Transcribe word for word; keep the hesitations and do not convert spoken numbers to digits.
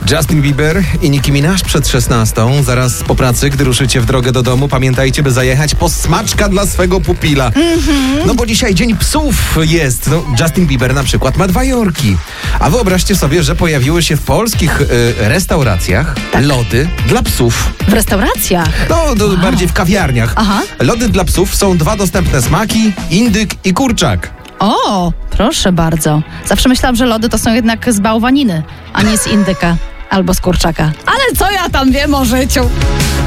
Justin Bieber i Nicki Minaj przed szesnastą. Zaraz po pracy, gdy ruszycie w drogę do domu, pamiętajcie, by zajechać po smaczka dla swego pupila. Mm-hmm. No bo dzisiaj dzień psów jest. No, Justin Bieber na przykład ma dwa Yorki. A wyobraźcie sobie, że pojawiły się w polskich y, restauracjach tak. lody dla psów. W restauracjach? No, do, wow. bardziej w kawiarniach. Aha. Lody dla psów są dwa dostępne smaki, indyk i kurczak. O, proszę bardzo. Zawsze myślałam, że lody to są jednak z bałwaniny, a nie z indyka albo z kurczaka. Ale co ja tam wiem o życiu?